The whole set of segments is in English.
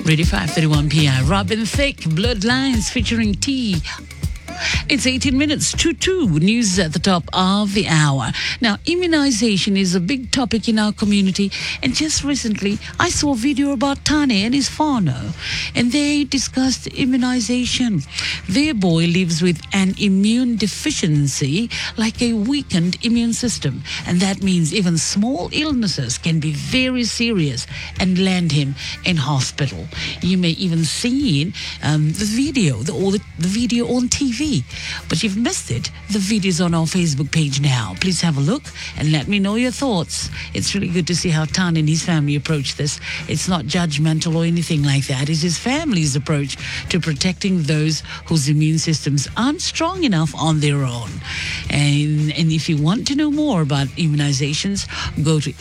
Radio 5:31 p.m. Robin Thicke, Bloodlines featuring T. It's 18 minutes to 2. News at the top of the hour. Now, immunization is a big topic in our community. And just recently, I saw a video about Tane and his whānau. And they discussed immunization. Their boy lives with an immune deficiency, like a weakened immune system. And that means even small illnesses can be very serious and land him in hospital. You may even see the video, the video on TV. But you've missed it. The video's on our Facebook page now. Please have a look and let me know your thoughts. It's really good to see how Tan and his family approach this. It's not judgmental or anything like that. It's his family's approach to protecting those whose immune systems aren't strong enough on their own. And if you want to know more about immunizations, go to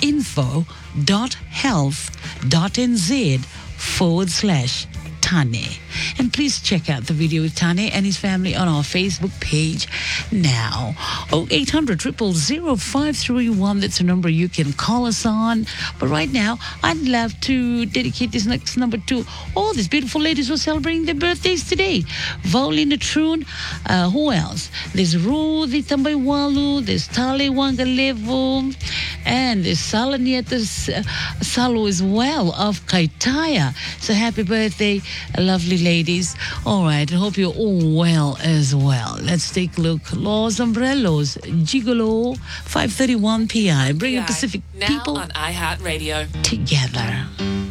info.health.nz/Tane. And please check out the video with Tane and his family on our Facebook page now. 0800 000 531. That's a number you can call us on. But right now, I'd love to dedicate this next number to all these beautiful ladies who are celebrating their birthdays today. Vaulina Troon, who else? There's Ruthi Tambaiwalu, there's Tale Wangalevu, and there's Salanieta Salo as well of Kaitaya. So happy birthday, lovely ladies. All right, I hope you're all well as well. Let's take a look. Los Umbrellos, Gigolo, 5:31 p.m. Bringing Pacific now people on iHeartRadio together.